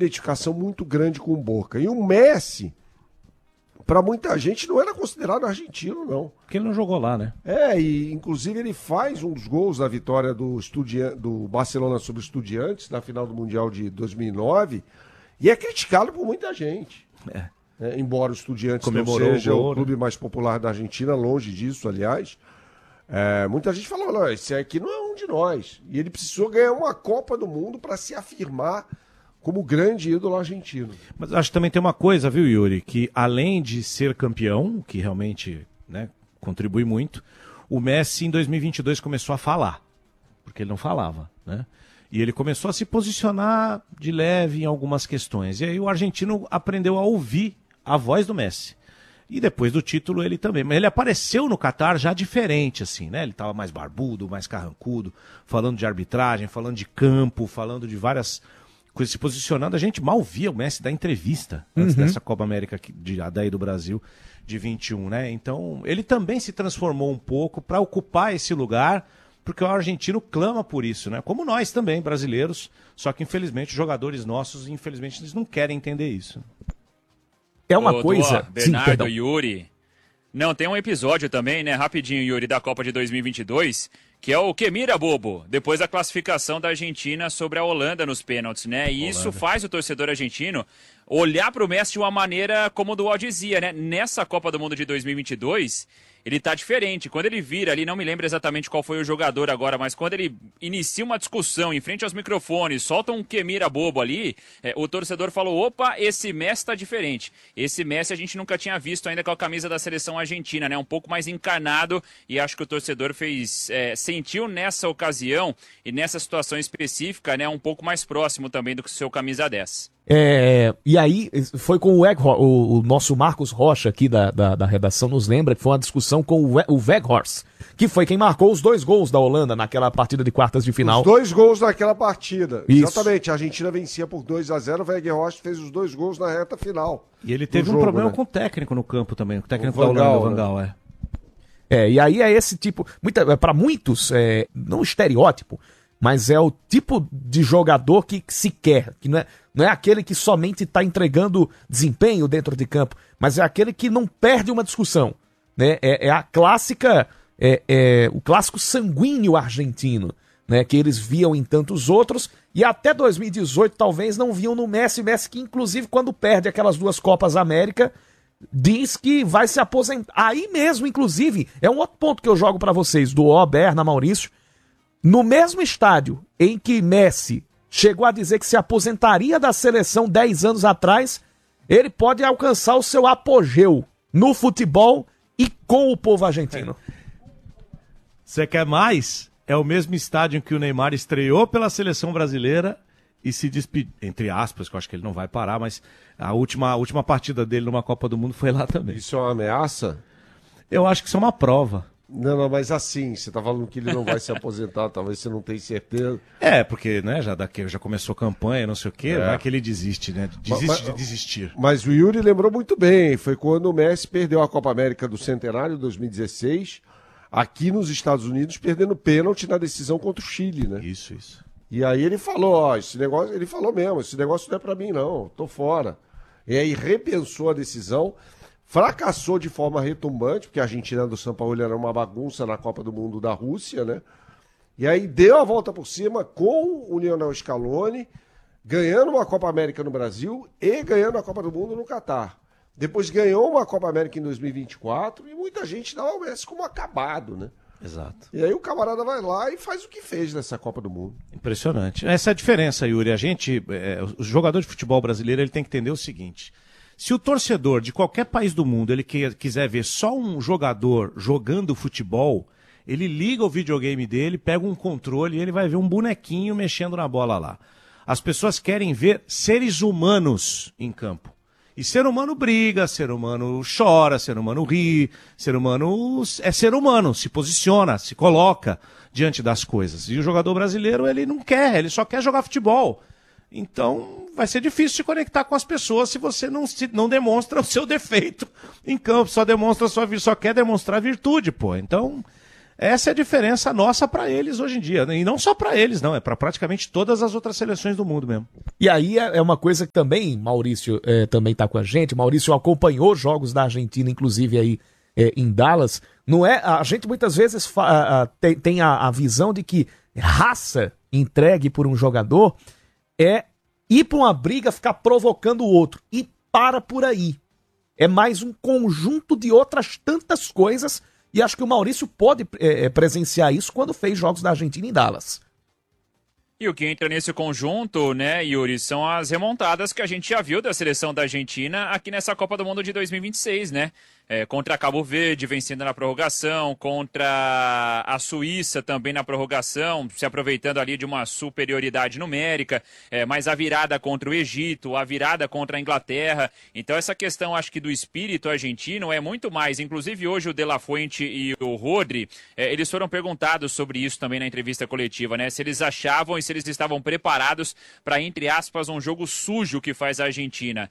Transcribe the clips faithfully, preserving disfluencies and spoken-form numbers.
identificação muito grande com o Boca. E o Messi, para muita gente, não era considerado argentino, não. Porque ele não jogou lá, né? É, e inclusive ele faz um dos gols da vitória do, Estudian... do Barcelona sobre o Estudiantes na final do Mundial de dois mil e nove, e é criticado por muita gente. É. É, embora o Estudiantes Comemorou não seja o, gol, o clube né? mais popular da Argentina, longe disso, aliás, é, muita gente falou, não, esse aqui não é um de nós. E ele precisou ganhar uma Copa do Mundo para se afirmar como grande ídolo argentino. Mas acho que também tem uma coisa, viu, Yuri, que além de ser campeão, que realmente, né, contribui muito, o Messi em dois mil e vinte e dois começou a falar, porque ele não falava, né? E ele começou a se posicionar de leve em algumas questões. E aí o argentino aprendeu a ouvir a voz do Messi. E depois do título ele também. Mas ele apareceu no Catar já diferente, assim, né? Ele estava mais barbudo, mais carrancudo, falando de arbitragem, falando de campo, falando de várias coisas, se posicionando. A gente mal via o Messi dar entrevista antes Uhum. dessa Copa América aqui, de, daí do Brasil de vinte e um, né? Então ele também se transformou um pouco para ocupar esse lugar, porque o argentino clama por isso, né? Como nós também, brasileiros, só que infelizmente os jogadores nossos, infelizmente, eles não querem entender isso. É uma Ô, coisa... Dó, Sim, Bernardo, perdão. Yuri. Não, tem um episódio também, né, rapidinho, Yuri, da Copa de dois mil e vinte e dois, que é o que mira, bobo, depois da classificação da Argentina sobre a Holanda nos pênaltis, né? E isso faz o torcedor argentino olhar para o Messi de uma maneira como o Dual dizia, né? Nessa Copa do Mundo de dois mil e vinte e dois, ele tá diferente. Quando ele vira ali, não me lembro exatamente qual foi o jogador agora, mas quando ele inicia uma discussão em frente aos microfones, solta um que mira bobo ali, é, o torcedor falou, opa, esse Messi tá diferente. Esse Messi a gente nunca tinha visto ainda com a camisa da seleção argentina, né? Um pouco mais encarnado, e acho que o torcedor fez, é, sentiu nessa ocasião e nessa situação específica, né, um pouco mais próximo também do que o seu camisa dez. É, e aí, foi com o, Egg, o, o nosso Marcos Rocha aqui da, da, da redação nos lembra que foi uma discussão com o, o Weghorst, que foi quem marcou os dois gols da Holanda naquela partida de quartas de final. Os dois gols naquela partida. Isso. Exatamente, a Argentina vencia por dois a zero, o Weghorst fez os dois gols na reta final. E ele teve do um jogo, problema né? com o técnico no campo também, o técnico O da Holanda, Van o Gaal, Van Gaal, é. É, e aí é esse tipo, muita, para muitos, é, não estereótipo, mas é o tipo de jogador que, que se quer, que não é, não é aquele que somente está entregando desempenho dentro de campo, mas é aquele que não perde uma discussão, né? É, é a clássica, é, é o clássico sanguíneo argentino, né? Que eles viam em tantos outros, e até dois mil e dezoito talvez não viam no Messi, Messi que inclusive quando perde aquelas duas Copas América, diz que vai se aposentar. Aí mesmo, inclusive, é um outro ponto que eu jogo pra vocês, do O, Berna, Maurício. No mesmo estádio em que Messi chegou a dizer que se aposentaria da seleção dez anos atrás, ele pode alcançar o seu apogeu no futebol e com o povo argentino. Você quer mais? É o mesmo estádio em que o Neymar estreou pela seleção brasileira e se despediu, entre aspas, que eu acho que ele não vai parar, mas a última, a última partida dele numa Copa do Mundo foi lá também. Isso é uma ameaça? Eu acho que isso é uma prova. Não, não, mas assim, você tá falando que ele não vai se aposentar, talvez você não tenha certeza. É, porque, né, já, daqui, já começou campanha, não sei o quê, É. vai que ele desiste, né? Desiste Mas- de desistir. Mas o Yuri lembrou muito bem, foi quando o Messi perdeu a Copa América do Centenário, dois mil e dezesseis, aqui nos Estados Unidos, perdendo pênalti na decisão contra o Chile, né? Isso, isso. E aí ele falou, ó, esse negócio, ele falou mesmo, esse negócio não é pra mim não, tô fora. E aí repensou a decisão, fracassou de forma retumbante, porque a Argentina do São Paulo era uma bagunça na Copa do Mundo da Rússia, né? E aí deu a volta por cima com o Lionel Scaloni, ganhando uma Copa América no Brasil e ganhando a Copa do Mundo no Catar. Depois ganhou uma Copa América em dois mil e vinte e quatro e muita gente dá o Messi como acabado, né? Exato. E aí o camarada vai lá e faz o que fez nessa Copa do Mundo. Impressionante. Essa é a diferença, Yuri. A gente, é, o jogador de futebol brasileiro, ele tem que entender o seguinte: se o torcedor de qualquer país do mundo ele que, quiser ver só um jogador jogando futebol, ele liga o videogame dele, pega um controle e ele vai ver um bonequinho mexendo na bola lá. As pessoas querem ver seres humanos em campo. E ser humano briga, ser humano chora, ser humano ri, ser humano é ser humano, se posiciona, se coloca diante das coisas. E o jogador brasileiro, ele não quer, ele só quer jogar futebol. Então, vai ser difícil se conectar com as pessoas se você não, se, não demonstra o seu defeito em campo, só demonstra a sua, só quer demonstrar virtude, pô. Então, Essa é a diferença nossa para eles hoje em dia. E não só para eles, não. É para praticamente todas as outras seleções do mundo mesmo. E aí é uma coisa que também, Maurício é, também tá com a gente. Maurício acompanhou jogos da Argentina, inclusive aí é, em Dallas. Não é, a gente muitas vezes fa, a, tem, tem a, a visão de que raça entregue por um jogador é ir para uma briga, ficar provocando o outro. E para por aí. É mais um conjunto de outras tantas coisas. E acho que o Maurício pode é, presenciar isso quando fez jogos da Argentina em Dallas. E o que entra nesse conjunto, né, Yuri, são as remontadas que a gente já viu da seleção da Argentina aqui nessa Copa do Mundo de dois mil e vinte e seis, né? É, contra Cabo Verde, vencendo na prorrogação, contra a Suíça também na prorrogação, se aproveitando ali de uma superioridade numérica, é, mas a virada contra o Egito, a virada contra a Inglaterra. Então essa questão, acho que do espírito argentino é muito mais. Inclusive hoje o De La Fuente e o Rodri, é, eles foram perguntados sobre isso também na entrevista coletiva, né? Se eles achavam e se eles estavam preparados para, entre aspas, um jogo sujo que faz a Argentina.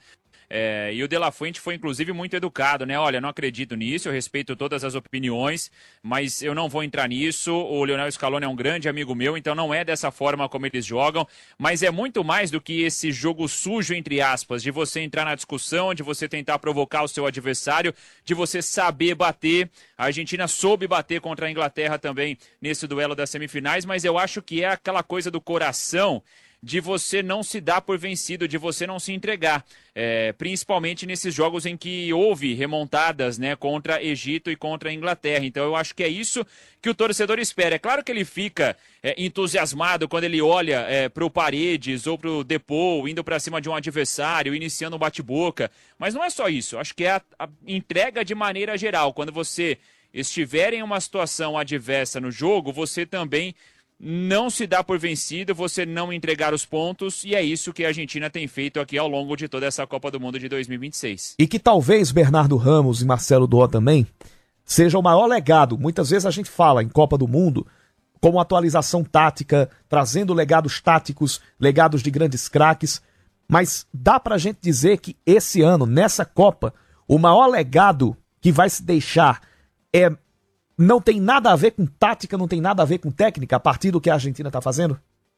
É, e o De La Fuente foi, inclusive, muito educado, né? Olha, não acredito nisso, eu respeito todas as opiniões, mas eu não vou entrar nisso. O Lionel Scaloni é um grande amigo meu, então não é dessa forma como eles jogam, mas é muito mais do que esse jogo sujo, entre aspas, de você entrar na discussão, de você tentar provocar o seu adversário, de você saber bater. A Argentina soube bater contra a Inglaterra também nesse duelo das semifinais, mas eu acho que é aquela coisa do coração, de você não se dar por vencido, de você não se entregar, é, principalmente nesses jogos em que houve remontadas, né, contra Egito e contra a Inglaterra. Então eu acho que é isso que o torcedor espera. É claro que ele fica é, entusiasmado quando ele olha é, para o Paredes ou para o Depou, indo para cima de um adversário, iniciando um bate-boca, mas não é só isso. Acho que é a, a entrega de maneira geral. Quando você estiver em uma situação adversa no jogo, você também não se dá por vencido, você não entregar os pontos, e é isso que a Argentina tem feito aqui ao longo de toda essa Copa do Mundo de dois mil e vinte e seis. E que talvez Bernardo Ramos e Marcelo Doó também seja o maior legado. Muitas vezes a gente fala em Copa do Mundo como atualização tática, trazendo legados táticos, legados de grandes craques, mas dá pra gente dizer que esse ano, nessa Copa, o maior legado que vai se deixar é... não tem nada a ver com tática, não tem nada a ver com técnica, a partir do que a Argentina está fazendo?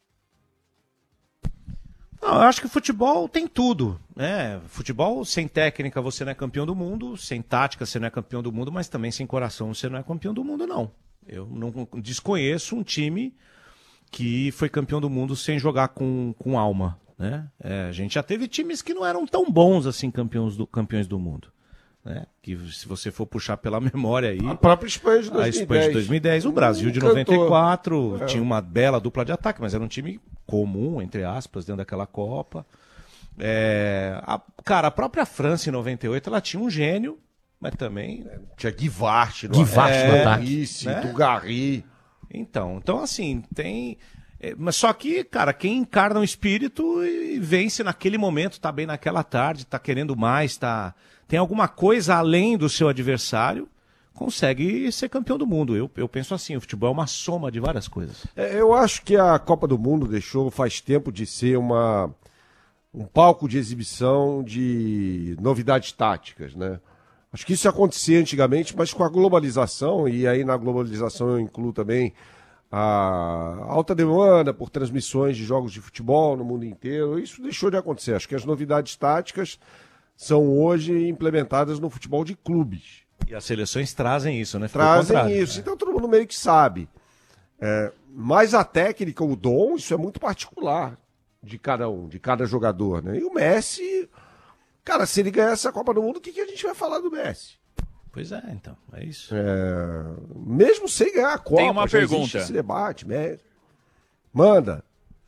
Não, eu acho que o futebol tem tudo, né? Futebol sem técnica você não é campeão do mundo, sem tática você não é campeão do mundo, mas também sem coração você não é campeão do mundo, não. Eu não desconheço um time que foi campeão do mundo sem jogar com, com alma, né? É, a gente já teve times que não eram tão bons assim campeões do, campeões do mundo. Né? Que se você for puxar pela memória aí, a própria Espanha de dois mil e dez, a Espanha de dois mil e dez, o Brasil de noventa e quatro é. tinha uma bela dupla de ataque, mas era um time comum, entre aspas, dentro daquela Copa. É, a, cara, a própria França em noventa e oito, ela tinha um gênio, mas também tinha Guivart, Guivart é, no ataque, né? Dugarry. Então, então assim, tem... Mas só que, cara, quem encarna o espírito e vence naquele momento, tá bem naquela tarde, tá querendo mais, tá... tem alguma coisa além do seu adversário, consegue ser campeão do mundo. Eu, eu penso assim, o futebol é uma soma de várias coisas. É, eu acho que a Copa do Mundo deixou faz tempo de ser uma, um palco de exibição de novidades táticas, né? Acho que isso acontecia antigamente, mas com a globalização, e aí na globalização eu incluo também a alta demanda por transmissões de jogos de futebol no mundo inteiro, isso deixou de acontecer. Acho que as novidades táticas são hoje implementadas no futebol de clubes. E as seleções trazem isso, né? Trazem isso, então todo mundo meio que sabe. É, mas a técnica, o dom, isso é muito particular de cada um, de cada jogador, né? E o Messi, cara, se ele ganhar essa Copa do Mundo, o que, que a gente vai falar do Messi? Pois é, então, é isso. É, mesmo sem ganhar a Copa, tem uma já pergunta. existe esse debate, mesmo. Manda.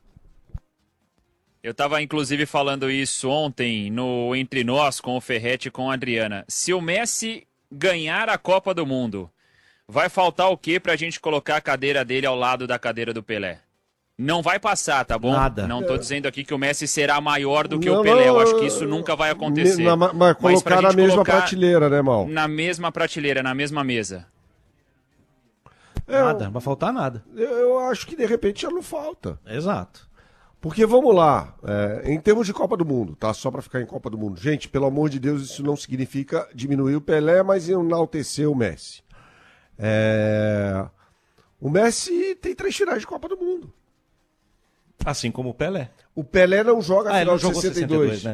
Eu estava, inclusive, falando isso ontem no Entre Nós, com o Ferretti e com a Adriana. Se o Messi ganhar a Copa do Mundo, vai faltar o quê para a gente colocar a cadeira dele ao lado da cadeira do Pelé? Não vai passar, tá bom? Nada. Não tô dizendo aqui que o Messi será maior do que não, o Pelé. não, Eu acho que isso nunca vai acontecer. Na, mas colocar na mesma colocar prateleira, né, Mal? Na mesma prateleira, na mesma mesa. Nada, não vai faltar nada. Eu, eu acho que de repente já não falta. Exato. Porque vamos lá, é, em termos de Copa do Mundo, tá? Só para ficar em Copa do Mundo. Gente, pelo amor de Deus, isso não significa diminuir o Pelé, mas enaltecer o Messi. É... O Messi tem três finais de Copa do Mundo. Assim como o Pelé. O Pelé não joga a Ah, ele final não de jogou sessenta e dois. sessenta e dois, né?